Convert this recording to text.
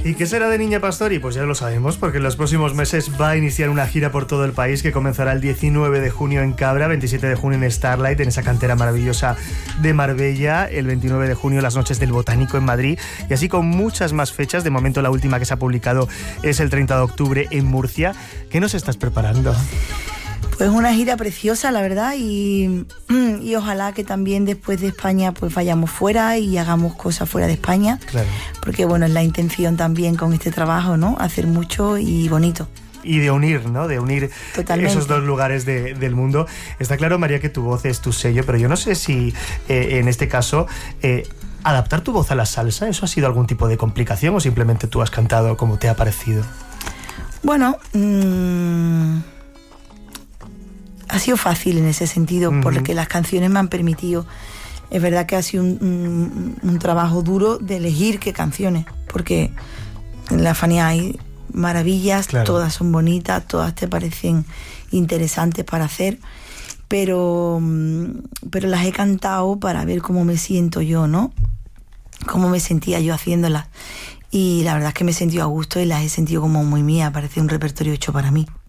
¿Y qué será de Niña Pastori? Pues ya lo sabemos, porque en los próximos meses va a iniciar una gira por todo el país que comenzará el 19 de junio en Cabra, 27 de junio en Starlight, en esa cantera maravillosa de Marbella, el 29 de junio las Noches del Botánico en Madrid, y así con muchas más fechas. De momento la última que se ha publicado es el 30 de octubre en Murcia. ¿Qué nos estás preparando? Pues una gira preciosa, la verdad, y ojalá que también después de España pues vayamos fuera y hagamos cosas fuera de España. Claro. Porque bueno, es la intención también con este trabajo, ¿no? Hacer mucho y bonito. Y de unir, ¿no? De unir Totalmente. Esos dos lugares del mundo. Está claro, María, que tu voz es tu sello, pero yo no sé si en este caso adaptar tu voz a la salsa, ¿eso ha sido algún tipo de complicación o simplemente tú has cantado como te ha parecido? Bueno, ha sido fácil en ese sentido, porque las canciones me han permitido. Es verdad que ha sido un trabajo duro de elegir qué canciones, porque en la Fania hay maravillas, claro. Todas son bonitas, todas te parecen interesantes para hacer, pero las he cantado para ver cómo me siento yo, ¿no? Cómo me sentía yo haciéndolas. Y la verdad es que me he sentido a gusto y las he sentido como muy mías, parece un repertorio hecho para mí.